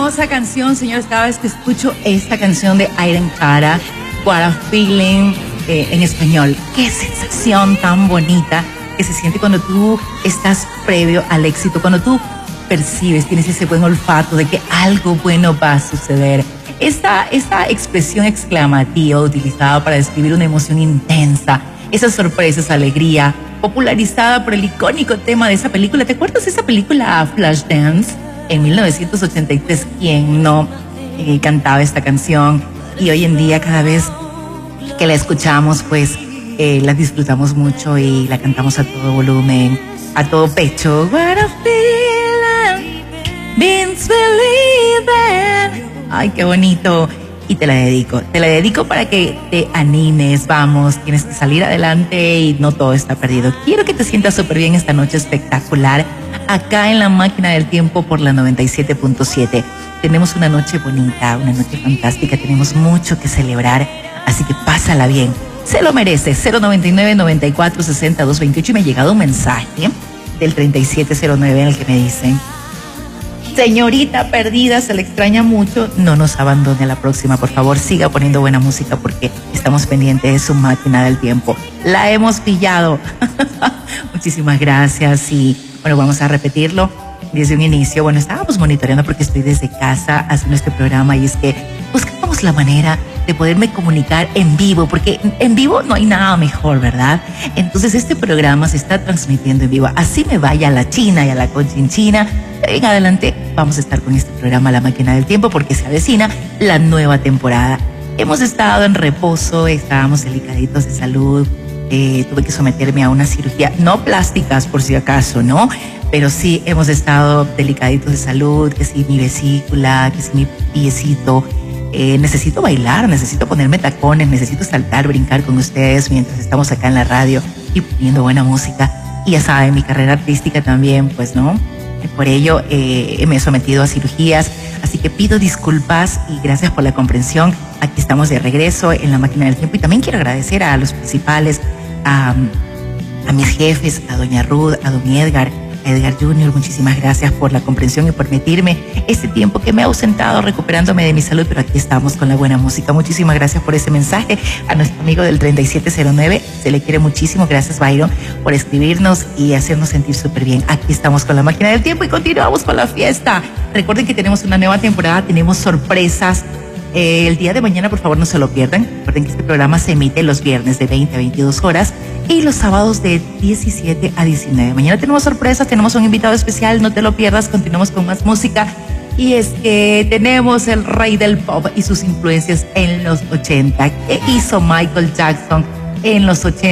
hermosa canción, señores. Cada vez que escucho esta canción de Ayrton Cara, What a Feeling, en español, qué sensación tan bonita que se siente cuando tú estás previo al éxito, cuando tú percibes, tienes ese buen olfato de que algo bueno va a suceder. Esta expresión exclamativa utilizada para describir una emoción intensa, esa sorpresa, esa alegría, popularizada por el icónico tema de esa película. ¿Te acuerdas de esa película Flashdance? En 1983, ¿quién no cantaba esta canción? Y hoy en día, cada vez que la escuchamos, pues la disfrutamos mucho y la cantamos a todo volumen, a todo pecho. What a feeling, means believing. Ay, qué bonito. Y te la dedico para que te animes, vamos, tienes que salir adelante y no todo está perdido. Quiero que te sientas súper bien esta noche espectacular, acá en la máquina del tiempo por la 97.7. Tenemos una noche bonita, una noche fantástica, tenemos mucho que celebrar, así que pásala bien. Se lo merece. 099-9460-228 y me ha llegado un mensaje del 3709 en el que me dicen: señorita perdida, se le extraña mucho, no nos abandone a la próxima, por favor, siga poniendo buena música porque estamos pendientes de su máquina del tiempo. La hemos pillado. Muchísimas gracias y bueno, vamos a repetirlo desde un inicio. Bueno, estábamos monitoreando porque estoy desde casa haciendo este programa y es que buscamos la manera de poderme comunicar en vivo, porque en vivo no hay nada mejor, ¿verdad? Entonces este programa se está transmitiendo en vivo. Así me vaya a la China y a la Conchinchina, en adelante vamos a estar con este programa La Máquina del Tiempo porque se avecina la nueva temporada. Hemos estado en reposo, estábamos delicaditos de salud, tuve que someterme a una cirugía, no plásticas por si acaso, ¿no? Pero sí hemos estado delicaditos de salud, que si mi vesícula, que si mi piecito. Necesito bailar, necesito ponerme tacones, necesito saltar, brincar con ustedes mientras estamos acá en la radio y poniendo buena música. Y ya saben, mi carrera artística también, pues no. Por ello me he sometido a cirugías, así que pido disculpas y gracias por la comprensión. Aquí estamos de regreso en la máquina del tiempo y también quiero agradecer a los principales, a mis jefes, a doña Ruth, a don Edgar Jr., muchísimas gracias por la comprensión y permitirme este tiempo que me he ausentado recuperándome de mi salud, pero aquí estamos con la buena música. Muchísimas gracias por ese mensaje. A nuestro amigo del 3709, se le quiere muchísimo. Gracias, Byron, por escribirnos y hacernos sentir súper bien. Aquí estamos con la máquina del tiempo y continuamos con la fiesta. Recuerden que tenemos una nueva temporada, tenemos sorpresas. El día de mañana, por favor, no se lo pierdan. Recuerden que este programa se emite los viernes de 20 a 22 horas y los sábados de 17 a 19. Mañana tenemos sorpresas, tenemos un invitado especial, no te lo pierdas, continuamos con más música. Y es que tenemos el rey del pop y sus influencias en los 80. ¿Qué hizo Michael Jackson en los 80?